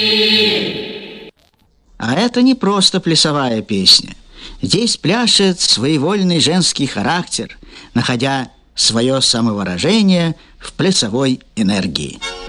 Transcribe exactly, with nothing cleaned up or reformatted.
А это не просто плясовая песня. Здесь пляшет своевольный женский характер, находя свое самовыражение в плясовой энергии.